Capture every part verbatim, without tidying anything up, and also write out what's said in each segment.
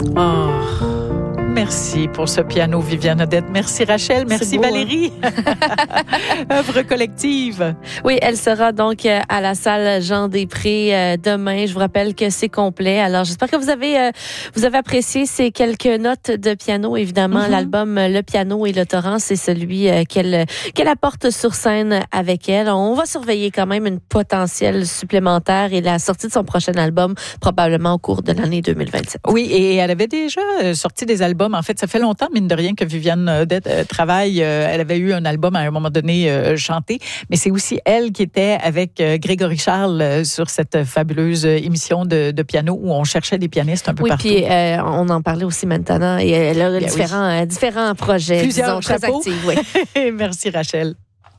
Oh, merci pour ce piano, Viviane Odette. Merci Rachel, merci beau, Valérie. Hein? Œuvre collective. Oui, elle sera donc à la salle Jean-Després demain. Je vous rappelle que c'est complet. Alors, j'espère que vous avez euh, vous avez apprécié ces quelques notes de piano. Évidemment, mm-hmm. l'album Le piano et le torrent, c'est celui euh, qu'elle qu'elle apporte sur scène avec elle. On va surveiller quand même une potentielle supplémentaire et la sortie de son prochain album probablement au cours de l'année deux mille vingt-sept. Oui, et elle avait déjà sorti des albums. En fait, ça fait longtemps, mine de rien, que Viviane Odette euh, travaille. Euh, elle avait eu un album à un moment donné euh, chanté, mais c'est aussi elle qui était avec euh, Grégory Charles euh, sur cette fabuleuse émission de, de piano où on cherchait des pianistes un peu oui, partout. Oui, puis euh, on en parlait aussi maintenant. Et elle a Bien différents, oui. euh, différents projets, Plusieurs disons, très actifs. Oui. Merci, Rachel.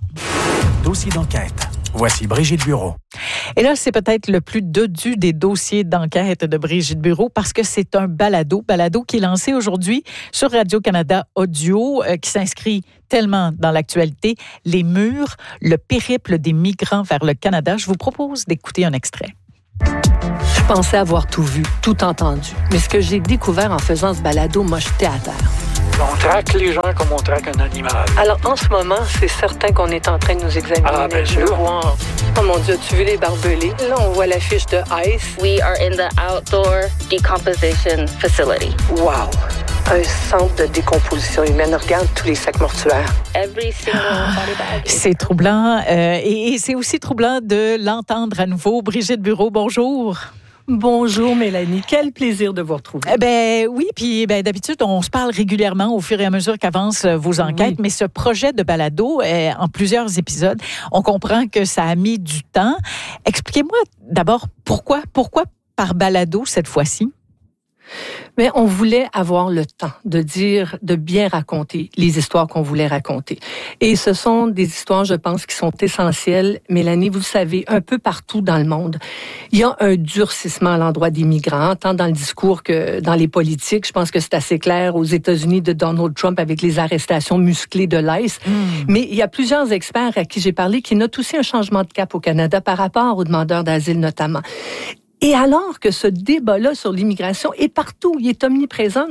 Dossier d'enquête. Voici Brigitte Bureau. Et là, c'est peut-être le plus dodu des dossiers d'enquête de Brigitte Bureau parce que c'est un balado, balado qui est lancé aujourd'hui sur Radio-Canada Audio, euh, qui s'inscrit tellement dans l'actualité. Les murs, le périple des migrants vers le Canada. Je vous propose d'écouter un extrait. Je pensais avoir tout vu, tout entendu. Mais ce que j'ai découvert en faisant ce balado m'a jeté à terre. On traque les gens comme on traque un animal. Alors, en ce moment, c'est certain qu'on est en train de nous examiner. Ah, bien je sûr. vois. Oh mon Dieu, as-tu vu les barbelés? Là, on voit l'affiche de ICE. We are in the outdoor decomposition facility. Wow! Un centre de décomposition humaine. Regarde tous les sacs mortuaires. Every single body bag. C'est troublant. Euh, et, et c'est aussi troublant de l'entendre à nouveau. Brigitte Bureau, bonjour. Bonjour Mélanie, quel plaisir de vous retrouver. Eh ben oui, puis ben d'habitude on se parle régulièrement au fur et à mesure qu'avancent vos enquêtes, oui. Mais ce projet de balado est en plusieurs épisodes. On comprend que ça a mis du temps. Expliquez-moi d'abord pourquoi, pourquoi par balado cette fois-ci? Mais on voulait avoir le temps de dire, de bien raconter les histoires qu'on voulait raconter. Et ce sont des histoires, je pense, qui sont essentielles. Mélanie, vous le savez, un peu partout dans le monde, il y a un durcissement à l'endroit des migrants, tant dans le discours que dans les politiques. Je pense que c'est assez clair aux États-Unis de Donald Trump avec les arrestations musclées de l'ICE. Mm. Mais il y a plusieurs experts à qui j'ai parlé qui notent aussi un changement de cap au Canada par rapport aux demandeurs d'asile notamment. Et alors que ce débat-là sur l'immigration est partout, il est omniprésent,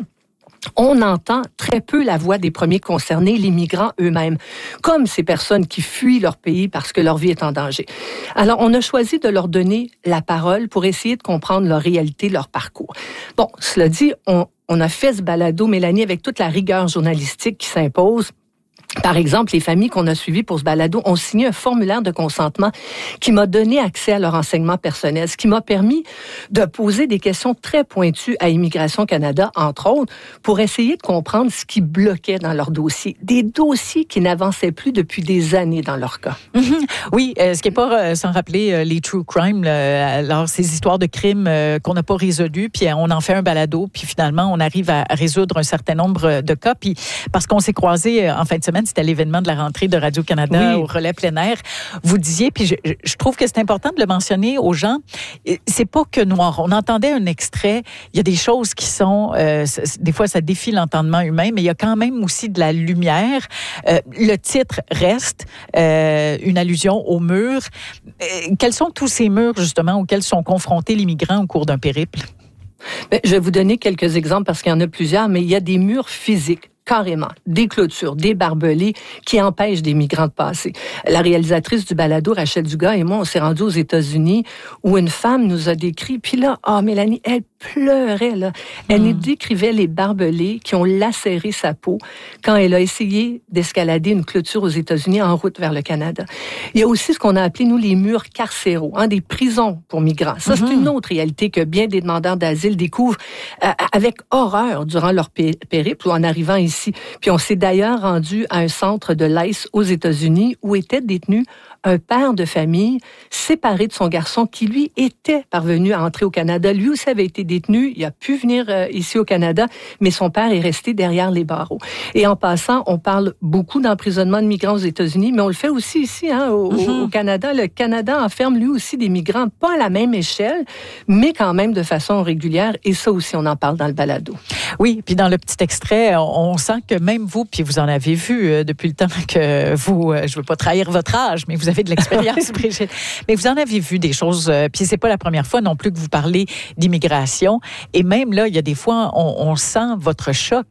on entend très peu la voix des premiers concernés, les migrants eux-mêmes, comme ces personnes qui fuient leur pays parce que leur vie est en danger. Alors, on a choisi de leur donner la parole pour essayer de comprendre leur réalité, leur parcours. Bon, cela dit, on, on a fait ce balado, Mélanie, avec toute la rigueur journalistique qui s'impose. Par exemple, les familles qu'on a suivies pour ce balado ont signé un formulaire de consentement qui m'a donné accès à leur renseignement personnel, ce qui m'a permis de poser des questions très pointues à Immigration Canada, entre autres, pour essayer de comprendre ce qui bloquait dans leur dossier. Des dossiers qui n'avançaient plus depuis des années dans leur cas. Mm-hmm. Oui, euh, ce qui n'est pas euh, sans rappeler euh, les true crime, là, alors ces histoires de crimes euh, qu'on n'a pas résolus, puis on en fait un balado, puis finalement on arrive à, à résoudre un certain nombre de cas, puis parce qu'on s'est croisés euh, en fin de semaine, c'était l'événement de la rentrée de Radio-Canada oui. au relais plein air. Vous disiez, puis je, je trouve que c'est important de le mentionner aux gens, c'est pas que noir. On entendait un extrait, il y a des choses qui sont, euh, des fois ça défie l'entendement humain, mais il y a quand même aussi de la lumière. Euh, le titre reste euh, une allusion aux murs. Euh, quels sont tous ces murs, justement, auxquels sont confrontés les migrants au cours d'un périple? Bien, je vais vous donner quelques exemples parce qu'il y en a plusieurs, mais il y a des murs physiques. Carrément, des clôtures, des barbelés qui empêchent des migrants de passer. La réalisatrice du balado, Rachel Dugas, et moi, on s'est rendus aux États-Unis où une femme nous a décrit, puis là, ah, oh, Mélanie, elle pleurait, là. Elle mmh. nous décrivait les barbelés qui ont lacéré sa peau quand elle a essayé d'escalader une clôture aux États-Unis en route vers le Canada. Il y a aussi ce qu'on a appelé, nous, les murs carcéraux, hein, des prisons pour migrants. Ça, mmh. c'est une autre réalité que bien des demandeurs d'asile découvrent euh, avec horreur durant leur pé- périple ou en arrivant ici. Puis on s'est d'ailleurs rendu à un centre de l'ICE aux États-Unis où était détenu un père de famille séparé de son garçon qui, lui, était parvenu à entrer au Canada. Lui aussi avait été détenu, il a pu venir euh, ici au Canada, mais son père est resté derrière les barreaux. Et en passant, on parle beaucoup d'emprisonnement de migrants aux États-Unis, mais on le fait aussi ici, hein, au, mm-hmm. au Canada. Le Canada enferme lui aussi des migrants, pas à la même échelle, mais quand même de façon régulière. Et ça aussi, on en parle dans le balado. Oui, puis dans le petit extrait, on sent que même vous, puis vous en avez vu euh, depuis le temps que vous, euh, je ne veux pas trahir votre âge, mais vous avez avez de l'expérience, Brigitte. Mais vous en avez vu des choses, euh, puis c'est pas la première fois non plus que vous parlez d'immigration. Et même là, il y a des fois, on, on sent votre choc.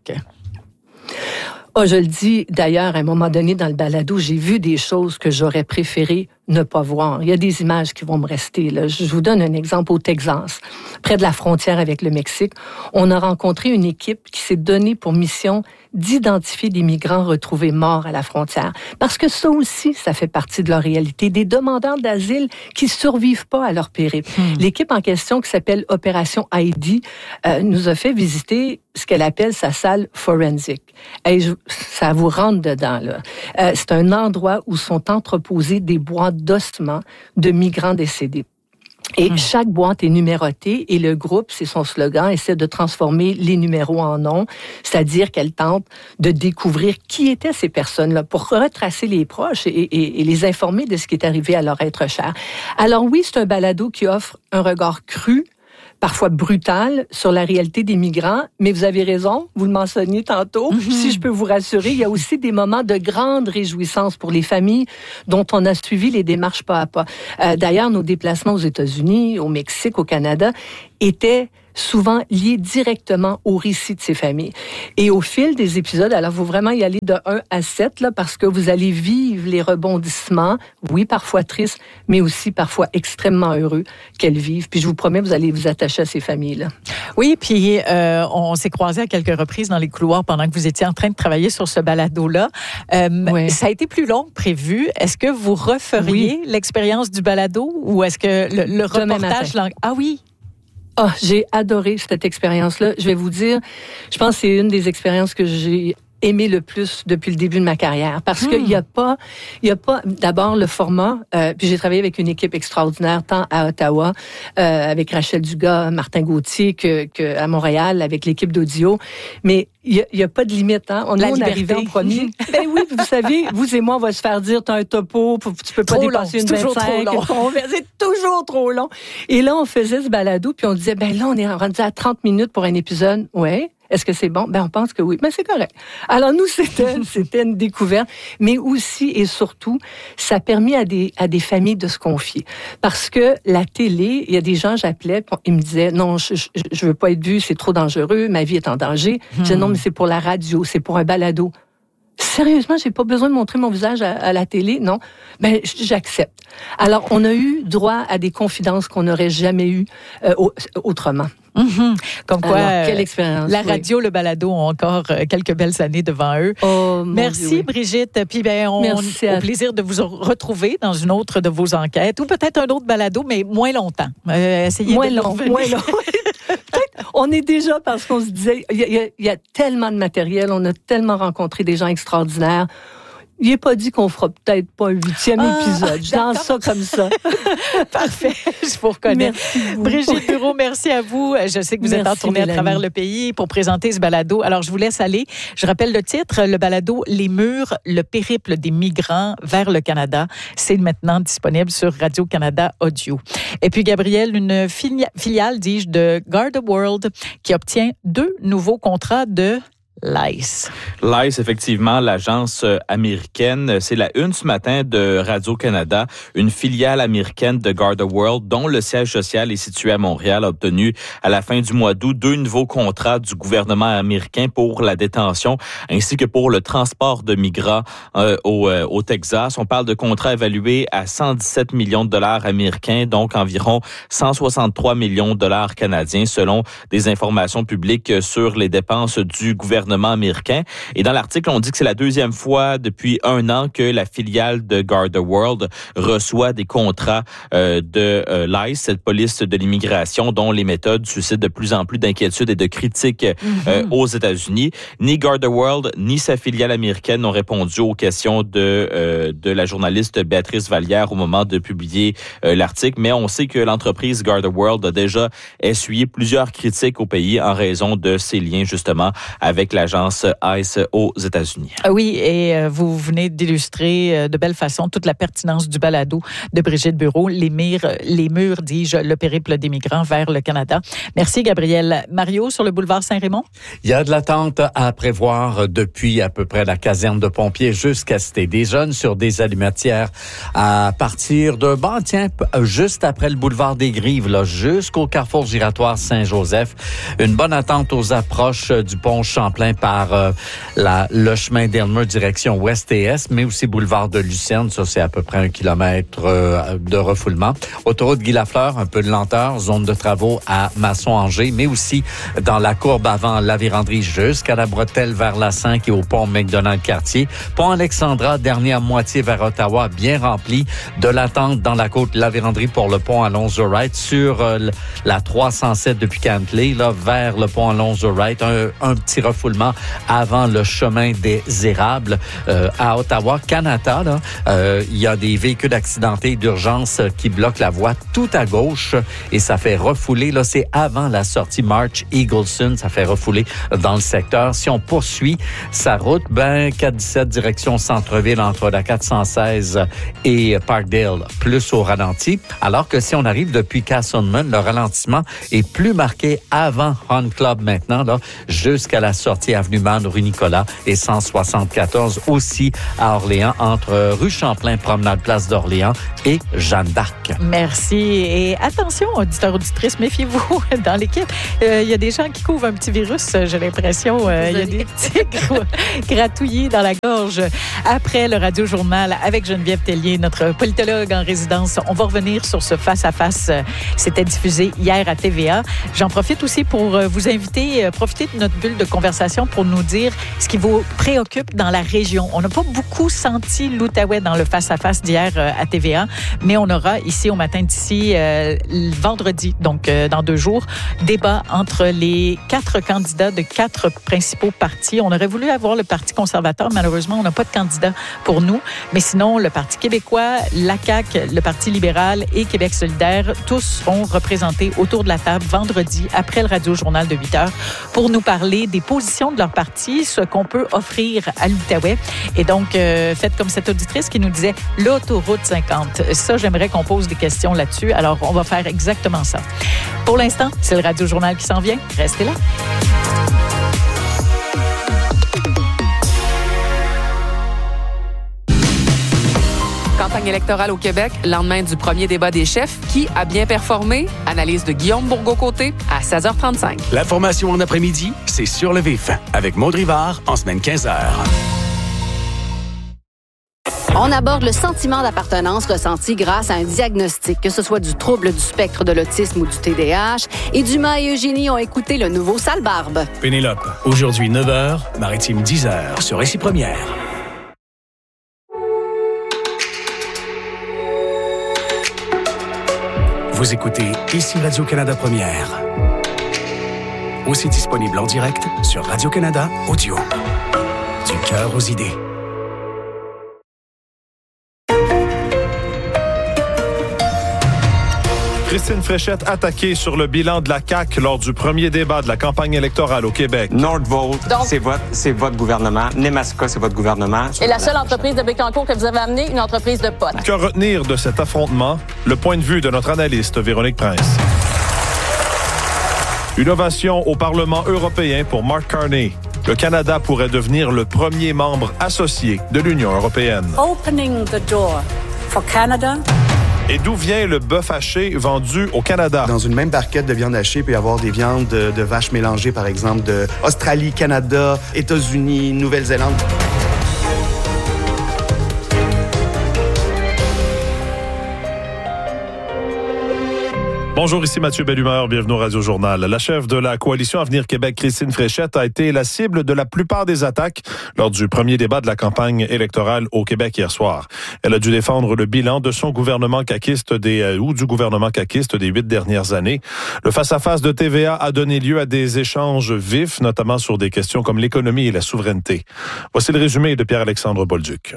Oh, je le dis d'ailleurs, à un moment donné dans le balado, j'ai vu des choses que j'aurais préféré ne pas voir. Il y a des images qui vont me rester. Là. Je vous donne un exemple au Texas, près de la frontière avec le Mexique. On a rencontré une équipe qui s'est donnée pour mission d'identifier des migrants retrouvés morts à la frontière. Parce que ça aussi, ça fait partie de leur réalité. Des demandeurs d'asile qui survivent pas à leur périple. Hmm. L'équipe en question, qui s'appelle Opération Heidi, euh, nous a fait visiter ce qu'elle appelle sa salle forensique. Et je, ça vous rentre dedans, là. Euh, c'est un endroit où sont entreposés des boîtes d'ossements de migrants décédés. Et mmh. chaque boîte est numérotée et le groupe, c'est son slogan, essaie de transformer les numéros en noms, c'est-à-dire qu'elle tente de découvrir qui étaient ces personnes-là pour retracer les proches et, et, et les informer de ce qui est arrivé à leur être cher. Alors oui, c'est un balado qui offre un regard cru, parfois brutal, sur la réalité des migrants, mais vous avez raison, vous le mentionniez tantôt, mm-hmm. si je peux vous rassurer, il y a aussi des moments de grande réjouissance pour les familles dont on a suivi les démarches pas à pas. Euh, d'ailleurs, nos déplacements aux États-Unis, au Mexique, au Canada, étaient souvent liés directement au récit de ces familles. Et au fil des épisodes, alors il faut vraiment y aller de un à sept, là, parce que vous allez vivre les rebondissements, oui, parfois tristes, mais aussi parfois extrêmement heureux qu'elles vivent. Puis je vous promets, vous allez vous attacher à ces familles-là. Oui, puis euh, on s'est croisés à quelques reprises dans les couloirs pendant que vous étiez en train de travailler sur ce balado-là. Euh, oui. Ça a été plus long que prévu. Est-ce que vous referiez oui. l'expérience du balado ou est-ce que le, le reportage... Lang... Ah oui? Ah, oh, j'ai adoré cette expérience-là. Je vais vous dire, je pense que c'est une des expériences que j'ai aimé le plus depuis le début de ma carrière. Parce mmh. qu'il n'y a pas, il y a pas, d'abord le format, euh, puis j'ai travaillé avec une équipe extraordinaire, tant à Ottawa, euh, avec Rachel Dugas, Martin Gauthier, que, que à Montréal, avec l'équipe d'audio. Mais il n'y a, a pas de limite, hein. On, on arrivait en premier. Ben oui, vous savez, vous et moi, on va se faire dire, t'as un topo, tu peux pas trop dépasser long, une vingt-cinq. C'est toujours trop long. Et là, on faisait ce balado, puis on disait, ben là, on est rendu à trente minutes pour un épisode. Ouais. Est-ce que c'est bon? Ben, on pense que oui. Mais c'est correct. Alors, nous, c'était, c'était une découverte. Mais aussi et surtout, ça a permis à des, à des familles de se confier. Parce que la télé, il y a des gens, j'appelais, ils me disaient, non, je, je, je veux pas être vu, c'est trop dangereux, ma vie est en danger. Hmm. Je disais, non, mais c'est pour la radio, c'est pour un balado. Sérieusement, j'ai pas besoin de montrer mon visage à, à la télé, non? Ben, j'accepte. Alors, on a eu droit à des confidences qu'on n'aurait jamais eues euh, autrement. Mm-hmm. Comme quoi, alors, quelle expérience, la radio, oui. le balado ont encore quelques belles années devant eux. Oh, Merci, Dieu, oui. Brigitte. Puis ben, on a au plaisir de vous retrouver dans une autre de vos enquêtes ou peut-être un autre balado, mais moins longtemps. Euh, essayez moins de long, moins long. On est déjà, parce qu'on se disait, il y, y, y a tellement de matériel, on a tellement rencontré des gens extraordinaires. Il n'est pas dit qu'on fera peut-être pas un huitième ah, épisode. Je lance ça comme ça. Parfait. Je vous reconnais. Brigitte Bureau, merci à vous. Je sais que vous merci, êtes en tournée à travers le pays pour présenter ce balado. Alors, je vous laisse aller. Je rappelle le titre, le balado « Les murs, le périple des migrants vers le Canada ». C'est maintenant disponible sur Radio-Canada Audio. Et puis, Gabrielle, une filia- filiale, dis-je, de GardaWorld qui obtient deux nouveaux contrats de... l'ICE. l'ICE, effectivement, l'agence américaine. C'est la une ce matin de Radio-Canada, une filiale américaine de GardaWorld, dont le siège social est situé à Montréal, a obtenu à la fin du mois d'août deux nouveaux contrats du gouvernement américain pour la détention ainsi que pour le transport de migrants euh, au, euh, au Texas. On parle de contrats évalués à cent dix-sept millions de dollars américains, donc environ cent soixante-trois millions de dollars canadiens, selon des informations publiques sur les dépenses du gouvernement américain. Et dans l'article, on dit que c'est la deuxième fois depuis un an que la filiale de GardaWorld reçoit des contrats euh, de euh, l'ICE, cette police de l'immigration dont les méthodes suscitent de plus en plus d'inquiétudes et de critiques mm-hmm. euh, aux États-Unis. Ni GardaWorld ni sa filiale américaine n'ont répondu aux questions de euh, de la journaliste Béatrice Vallière au moment de publier euh, l'article, mais on sait que l'entreprise GardaWorld a déjà essuyé plusieurs critiques au pays en raison de ses liens justement avec l'agence ICE aux États-Unis. Oui, et vous venez d'illustrer de belle façon toute la pertinence du balado de Brigitte Bureau, les murs, les murs, dis-je, le périple des migrants vers le Canada. Merci, Gabriel. Mario, sur le boulevard Saint-Raymond? Il y a de l'attente à prévoir depuis à peu près la caserne de pompiers jusqu'à Cité des Jeunes sur des alimentières à partir de, bon, tiens, juste après le boulevard des Grives, là, jusqu'au carrefour giratoire Saint-Joseph. Une bonne attente aux approches du pont Champlain par euh, la, le chemin d'Elmer direction ouest et est, mais aussi boulevard de Lucerne. Ça, c'est à peu près un kilomètre euh, de refoulement. Autoroute Guy Lafleur, un peu de lenteur. Zone de travaux à Masson-Angers, mais aussi dans la courbe avant la Vérandrie jusqu'à la bretelle vers la cinq et au pont McDonald-Cartier. Pont Alexandra, dernière moitié vers Ottawa, bien rempli. De l'attente dans la côte La Vérandrie pour le pont Alonzo-Wright sur euh, la trois cent sept depuis Cantley, là, vers le pont Alonzo-Wright. Un, un petit refoulement avant le chemin des Érables euh, à Ottawa. Canada, là, euh, il y a des véhicules accidentés d'urgence qui bloquent la voie tout à gauche et ça fait refouler. Là, c'est avant la sortie March-Eagleson. Ça fait refouler dans le secteur. Si on poursuit sa route, ben, quatre dix-sept direction centre-ville entre la quatre cent seize et Parkdale, plus au ralenti. Alors que si on arrive depuis Castleman, le ralentissement est plus marqué avant Hunt Club maintenant, là, jusqu'à la sortie avenue Man, rue Nicolas et cent soixante-quatorze aussi à Orléans, entre rue Champlain, promenade Place d'Orléans et Jeanne d'Arc. Merci. Et attention, auditeurs, auditrices, méfiez-vous dans l'équipe. Il euh, y a des gens qui couvrent un petit virus, j'ai l'impression. Il euh, y a des petits gratouillis dans la gorge. Après le Radio-Journal avec Geneviève Tellier, notre politologue en résidence, on va revenir sur ce face-à-face. C'était diffusé hier à T V A. J'en profite aussi pour vous inviter, profiter de notre bulle de conversation pour nous dire ce qui vous préoccupe dans la région. On n'a pas beaucoup senti l'Outaouais dans le face-à-face d'hier à T V A, mais on aura ici au matin d'ici euh, vendredi, donc euh, dans deux jours, débat entre les quatre candidats de quatre principaux partis. On aurait voulu avoir le Parti conservateur. Malheureusement, on n'a pas de candidat pour nous. Mais sinon, le Parti québécois, la C A Q, le Parti libéral et Québec solidaire, tous seront représentés autour de la table vendredi après le Radio-Journal de huit heures pour nous parler des positions de leur parti, ce qu'on peut offrir à l'Outaouais. Et donc, euh, faites comme cette auditrice qui nous disait l'autoroute cinquante. Ça, j'aimerais qu'on pose des questions là-dessus. Alors, on va faire exactement ça. Pour l'instant, c'est le Radio-Journal qui s'en vient. Restez là. Campagne électorale au Québec, lendemain du premier débat des chefs. Qui a bien performé? Analyse de Guillaume Bourgault-Côté à seize heures trente-cinq. L'information en après-midi, c'est Sur le vif, avec Maud Rivard, en semaine quinze heures. On aborde le sentiment d'appartenance ressenti grâce à un diagnostic, que ce soit du trouble du spectre de l'autisme ou du T D A H. Et Dumas et Eugénie ont écouté le nouveau Sale Barbe. Pénélope, aujourd'hui neuf heures, Maritime dix heures, sur Récit Première. Vous écoutez ici Radio-Canada Première. Aussi disponible en direct sur Radio-Canada Audio. Du cœur aux idées. Christine Fréchette attaquée sur le bilan de la C A Q lors du premier débat de la campagne électorale au Québec. Nordvolt, c'est votre, c'est votre gouvernement. Nemaska, c'est votre gouvernement. Et la seule entreprise de Bécancour que vous avez amenée, une entreprise de potes. Que retenir de cet affrontement? Le point de vue de notre analyste Véronique Prince. Une ovation au Parlement européen pour Mark Carney. Le Canada pourrait devenir le premier membre associé de l'Union européenne. Opening the door for Canada. Et d'où vient le bœuf haché vendu au Canada? Dans une même barquette de viande hachée, il peut y avoir des viandes de, de vaches mélangées, par exemple, de Australie, Canada, États-Unis, Nouvelle-Zélande. Bonjour, ici Mathieu Bellumeur, bienvenue au Radio-Journal. La chef de la coalition Avenir Québec, Christine Fréchette, a été la cible de la plupart des attaques lors du premier débat de la campagne électorale au Québec hier soir. Elle a dû défendre le bilan de son gouvernement caquiste des, euh, ou du gouvernement caquiste des huit dernières années. Le face-à-face de T V A a donné lieu à des échanges vifs, notamment sur des questions comme l'économie et la souveraineté. Voici le résumé de Pierre-Alexandre Bolduc.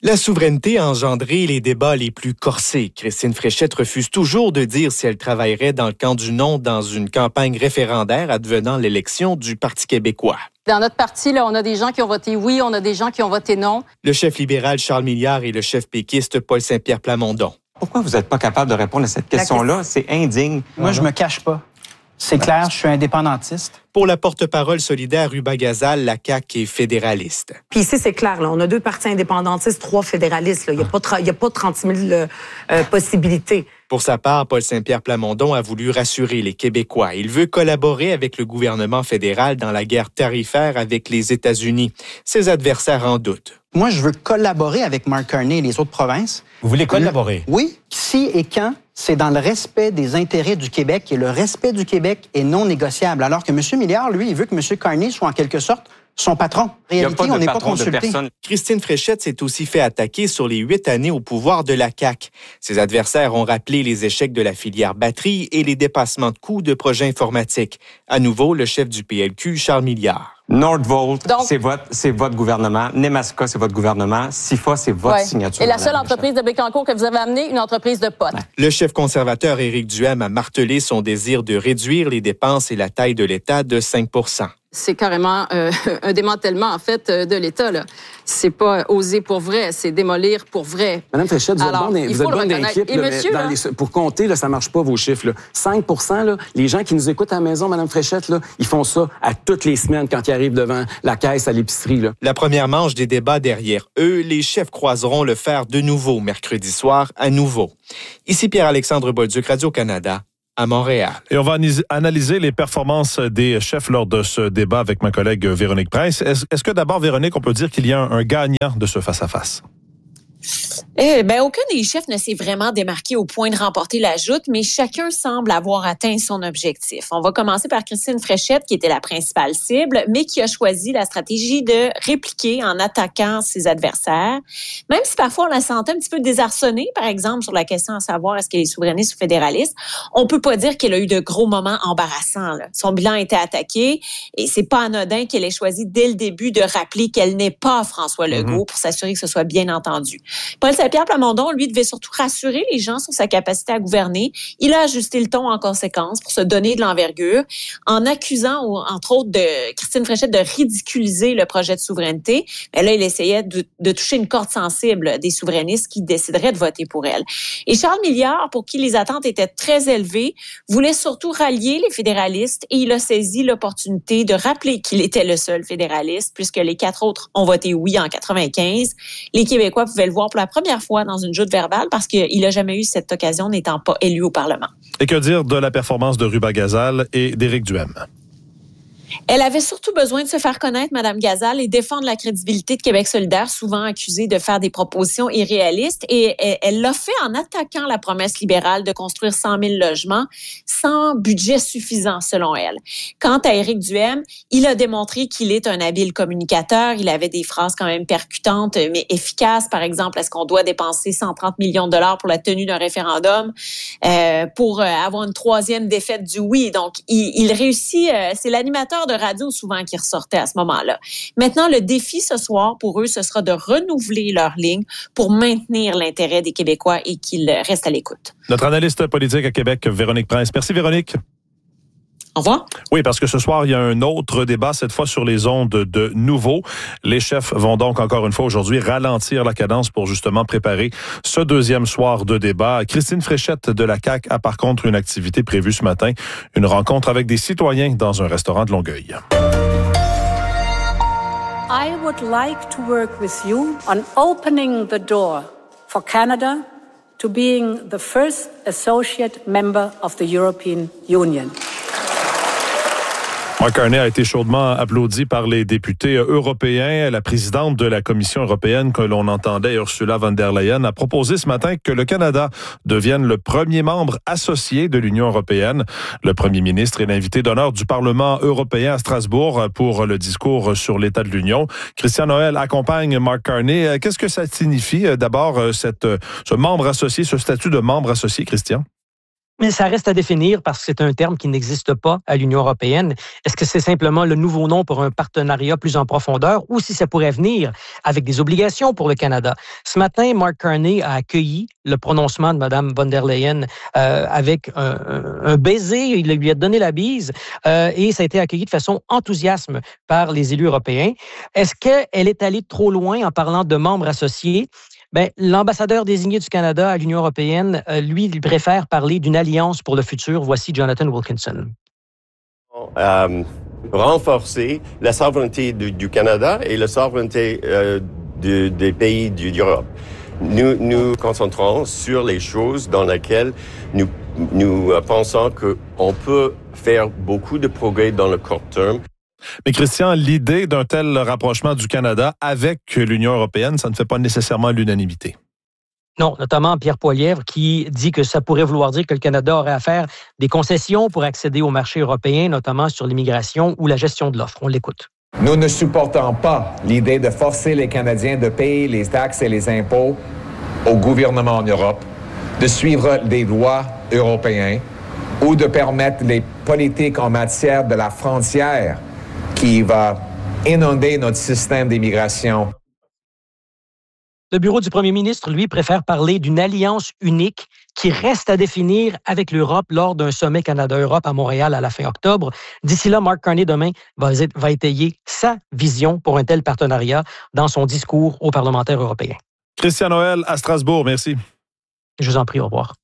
La souveraineté a engendré les débats les plus corsés. Christine Fréchette refuse toujours de dire si elle travaillerait dans le camp du non dans une campagne référendaire advenant l'élection du Parti québécois. Dans notre parti, là, on a des gens qui ont voté oui, on a des gens qui ont voté non. Le chef libéral Charles Milliard et le chef péquiste Paul Saint-Pierre Plamondon. Pourquoi vous n'êtes pas capable de répondre à cette question-là? C'est indigne. Moi, je me cache pas. C'est clair, je suis indépendantiste. Pour la porte-parole solidaire Ruba Gazal, la C A Q est fédéraliste. Puis ici, c'est clair, là, on a deux partis indépendantistes, trois fédéralistes. Là. Il n'y a, tra- a pas trente mille euh, euh, possibilités. Pour sa part, Paul Saint-Pierre Plamondon a voulu rassurer les Québécois. Il veut collaborer avec le gouvernement fédéral dans la guerre tarifaire avec les États-Unis. Ses adversaires en doutent. Moi, je veux collaborer avec Mark Carney et les autres provinces. Vous voulez collaborer? Oui. Si et quand, c'est dans le respect des intérêts du Québec et le respect du Québec est non négociable. Alors que M. Milliard, lui, il veut que M. Carney soit en quelque sorte son patron. En réalité, on n'est pas consulté. Christine Fréchette s'est aussi fait attaquer sur les huit années au pouvoir de la C A Q. Ses adversaires ont rappelé les échecs de la filière batterie et les dépassements de coûts de projets informatiques. À nouveau, le chef du P L Q, Charles Milliard. Nordvolt, c'est votre, c'est votre gouvernement. Nemaska, c'est votre gouvernement. SIFA, c'est votre ouais. signature. Et la seule entreprise de Bécancour que vous avez amenée, une entreprise de potes. Ouais. Le chef conservateur Éric Duhaime a martelé son désir de réduire les dépenses et la taille de l'État de cinq pour cent. C'est carrément euh, un démantèlement, en fait, de l'État, là. C'est pas oser pour vrai, c'est démolir pour vrai. Madame Fréchette, vous Alors, êtes bonne, vous êtes bonne d'équipe. Et là, monsieur, dans là, les, pour compter, là, ça marche pas, vos chiffres. Là. cinq pour cent, là, les gens qui nous écoutent à la maison, Madame Fréchette, là, ils font ça à toutes les semaines quand ils arrivent devant la caisse à l'épicerie. Là. La première manche des débats derrière eux, les chefs croiseront le fer de nouveau mercredi soir à nouveau. Ici Pierre-Alexandre Bolduc, Radio-Canada. À Montréal. Et on va analyser les performances des chefs lors de ce débat avec ma collègue Véronique Prince. Est-ce, est-ce que d'abord, Véronique, on peut dire qu'il y a un, un gagnant de ce face-à-face? Eh ben, aucun des chefs ne s'est vraiment démarqué au point de remporter la joute, mais chacun semble avoir atteint son objectif. On va commencer par Christine Fréchette, qui était la principale cible, mais qui a choisi la stratégie de répliquer en attaquant ses adversaires. Même si parfois on la sentait un petit peu désarçonnée, par exemple, sur la question à savoir est-ce qu'elle est souverainiste ou fédéraliste, on peut pas dire qu'elle a eu de gros moments embarrassants, là. Son bilan a été attaqué et c'est pas anodin qu'elle ait choisi dès le début de rappeler qu'elle n'est pas François Legault mm-hmm. pour s'assurer que ce soit bien entendu. Paul Saint-Pierre Plamondon, lui, devait surtout rassurer les gens sur sa capacité à gouverner. Il a ajusté le ton en conséquence pour se donner de l'envergure en accusant, entre autres, de Christine Fréchette de ridiculiser le projet de souveraineté. Mais là, il essayait de, de toucher une corde sensible des souverainistes qui décideraient de voter pour elle. Et Charles Milliard, pour qui les attentes étaient très élevées, voulait surtout rallier les fédéralistes et il a saisi l'opportunité de rappeler qu'il était le seul fédéraliste puisque les quatre autres ont voté oui en quatre-vingt-quinze. Les Québécois pouvaient le voir pour la première fois dans une joute verbale parce qu'il n'a jamais eu cette occasion n'étant pas élu au Parlement. Et que dire de la performance de Ruba Gazal et d'Éric Duhaime? Elle avait surtout besoin de se faire connaître, Mme Gazal, et défendre la crédibilité de Québec solidaire, souvent accusée de faire des propositions irréalistes. Et elle l'a fait en attaquant la promesse libérale de construire cent mille logements sans budget suffisant, selon elle. Quant à Éric Duhaime, il a démontré qu'il est un habile communicateur. Il avait des phrases quand même percutantes, mais efficaces. Par exemple, est-ce qu'on doit dépenser cent trente millions de dollars pour la tenue d'un référendum euh, pour euh, avoir une troisième défaite du oui? Donc, il, il réussit. Euh, c'est l'animateur de radio souvent qui ressortait à ce moment-là. Maintenant, le défi ce soir pour eux, ce sera de renouveler leur ligne pour maintenir l'intérêt des Québécois et qu'ils restent à l'écoute. Notre analyste politique à Québec, Véronique Prince. Merci Véronique. Au revoir. Oui, parce que ce soir, il y a un autre débat, cette fois sur les ondes de Nouveau. Les chefs vont donc encore une fois aujourd'hui ralentir la cadence pour justement préparer ce deuxième soir de débat. Christine Fréchette de la C A Q a par contre une activité prévue ce matin, une rencontre avec des citoyens dans un restaurant de Longueuil. I would like to work with you on opening the door for Canada to being the first associate member of the European Union. Mark Carney a été chaudement applaudi par les députés européens. La présidente de la Commission européenne que l'on entendait, Ursula von der Leyen, a proposé ce matin que le Canada devienne le premier membre associé de l'Union européenne. Le premier ministre est l'invité d'honneur du Parlement européen à Strasbourg pour le discours sur l'état de l'Union. Christian Noël accompagne Mark Carney. Qu'est-ce que ça signifie d'abord cette, ce membre associé, ce statut de membre associé, Christian? Mais ça reste à définir parce que c'est un terme qui n'existe pas à l'Union européenne. Est-ce que c'est simplement le nouveau nom pour un partenariat plus en profondeur ou si ça pourrait venir avec des obligations pour le Canada? Ce matin, Mark Carney a accueilli le prononcement de Mme von der Leyen euh, avec un, un, un baiser. Il lui a donné la bise euh, et ça a été accueilli de façon enthousiaste par les élus européens. Est-ce qu'elle est allée trop loin en parlant de membres associés? Ben, l'ambassadeur désigné du Canada à l'Union européenne, euh, lui, il préfère parler d'une alliance pour le futur. Voici Jonathan Wilkinson. Euh, renforcer la souveraineté du, du Canada et la souveraineté euh, de, des pays du, d'Europe. Nous nous concentrons sur les choses dans lesquelles nous, nous pensons qu'on peut faire beaucoup de progrès dans le court terme. Mais Christian, l'idée d'un tel rapprochement du Canada avec l'Union européenne, ça ne fait pas nécessairement l'unanimité. Non, notamment Pierre Poilievre qui dit que ça pourrait vouloir dire que le Canada aurait à faire des concessions pour accéder au marché européen, notamment sur l'immigration ou la gestion de l'offre. On l'écoute. Nous ne supportons pas l'idée de forcer les Canadiens de payer les taxes et les impôts au gouvernement en Europe, de suivre des lois européennes ou de permettre les politiques en matière de la frontière qui va inonder notre système d'immigration. Le bureau du premier ministre, lui, préfère parler d'une alliance unique qui reste à définir avec l'Europe lors d'un sommet Canada-Europe à Montréal à la fin octobre. D'ici là, Mark Carney, demain, va, va étayer sa vision pour un tel partenariat dans son discours aux parlementaires européens. Christian Noël à Strasbourg, merci. Je vous en prie, au revoir.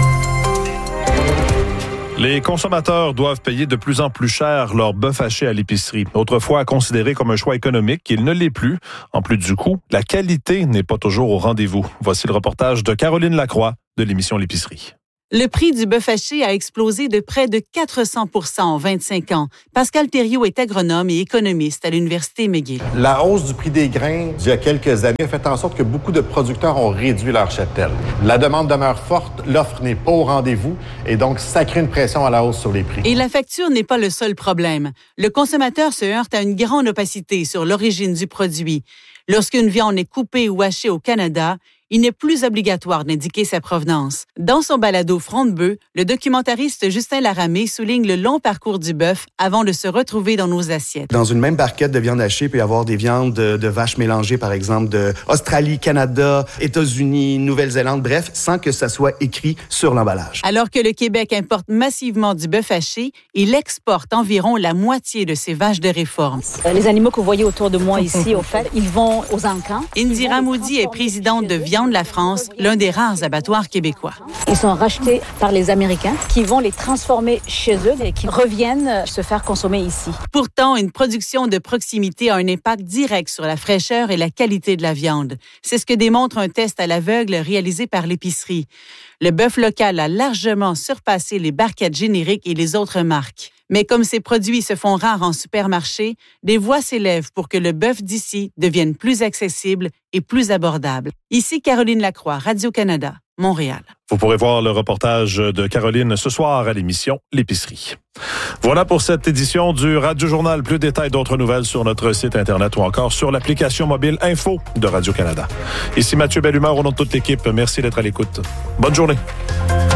Les consommateurs doivent payer de plus en plus cher leur bœuf haché à l'épicerie. Autrefois considéré comme un choix économique, il ne l'est plus. En plus du coût, la qualité n'est pas toujours au rendez-vous. Voici le reportage de Caroline Lacroix de l'émission L'Épicerie. Le prix du bœuf haché a explosé de près de quatre cents pour cent en vingt-cinq ans. Pascal Thériault est agronome et économiste à l'Université McGill. La hausse du prix des grains d'il y a quelques années a fait en sorte que beaucoup de producteurs ont réduit leur cheptel. La demande demeure forte, l'offre n'est pas au rendez-vous et donc ça crée une pression à la hausse sur les prix. Et la facture n'est pas le seul problème. Le consommateur se heurte à une grande opacité sur l'origine du produit. Lorsqu'une viande est coupée ou hachée au Canada, il n'est plus obligatoire d'indiquer sa provenance. Dans son balado Front de bœuf, le documentariste Justin Laramé souligne le long parcours du bœuf avant de se retrouver dans nos assiettes. Dans une même barquette de viande hachée, il peut y avoir des viandes de, de vaches mélangées, par exemple, de Australie, Canada, États-Unis, Nouvelle-Zélande, bref, sans que ça soit écrit sur l'emballage. Alors que le Québec importe massivement du bœuf haché, il exporte environ la moitié de ses vaches de réforme. Les animaux que vous voyez autour de moi ici, au fait, ils vont aux encans. Indira Moudi est présidente de Viande de la France, l'un des rares abattoirs québécois. Ils sont rachetés par les Américains qui vont les transformer chez eux et qui reviennent se faire consommer ici. Pourtant, une production de proximité a un impact direct sur la fraîcheur et la qualité de la viande. C'est ce que démontre un test à l'aveugle réalisé par l'épicerie. Le bœuf local a largement surpassé les barquettes génériques et les autres marques. Mais comme ces produits se font rares en supermarché, des voix s'élèvent pour que le bœuf d'ici devienne plus accessible et plus abordable. Ici, Caroline Lacroix, Radio-Canada, Montréal. Vous pourrez voir le reportage de Caroline ce soir à l'émission L'Épicerie. Voilà pour cette édition du Radio Journal. Plus de détails d'autres nouvelles sur notre site Internet ou encore sur l'application mobile Info de Radio-Canada. Ici Mathieu Bellumeur au nom de toute l'équipe. Merci d'être à l'écoute. Bonne journée.